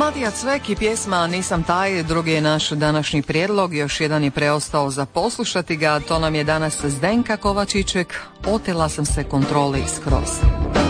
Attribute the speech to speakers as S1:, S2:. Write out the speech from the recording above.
S1: Matija Cvek i pjesma Nisam taj, drugi je naš današnji prijedlog, još jedan je preostao za poslušati ga, to nam je danas Zdenka Kovačićek, Otela sam se kontroli skroz.